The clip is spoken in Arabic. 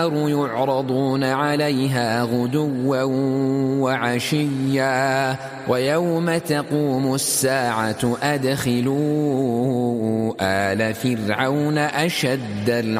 يعرضون عليها غدوا وعشيا ويوم تقوم الساعة أدخلوا آل فرعون أشد العذاب